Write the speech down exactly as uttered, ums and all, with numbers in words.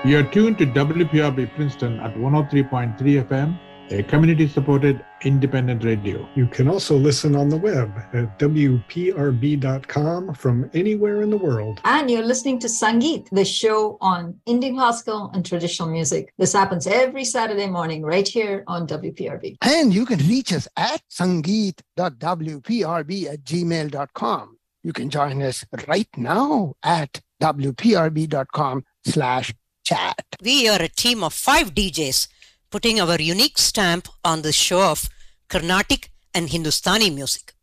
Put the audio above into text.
You're tuned to W P R B Princeton at one oh three point three F M, a community-supported independent radio. You can also listen on the web at W P R B dot com from anywhere in the world. And you're listening to Sangeet, the show on Indian classical and traditional music. This happens every Saturday morning right here on W P R B. And you can reach us at sangeet dot w p r b at gmail dot com. You can join us right now at w p r b dot com slash chat. We are a team of five D Js putting our unique stamp on the show of Carnatic and Hindustani music.